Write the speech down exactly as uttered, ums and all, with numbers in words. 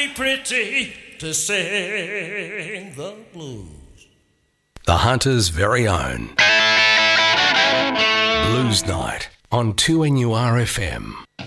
mighty pretty to sing the blues. The Hunter's very own Blues Night on two N U R F M.